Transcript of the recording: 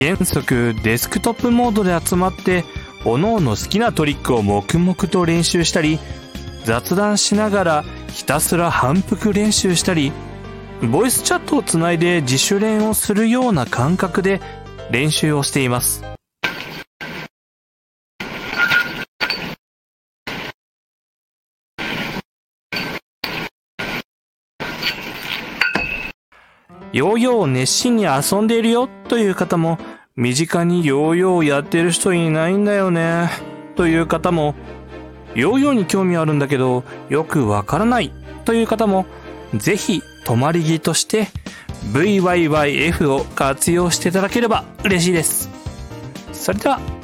原則デスクトップモードで集まって各々好きなトリックを黙々と練習したり、雑談しながらひたすら反復練習したり、ボイスチャットをつないで自主練をするような感覚で練習をしています。ヨーヨーを熱心に遊んでいるよという方も、身近にヨーヨーをやってる人いないんだよねという方も、ヨーヨーに興味あるんだけどよくわからないという方も、ぜひ泊まり木として VYYF を活用していただければ嬉しいです。それでは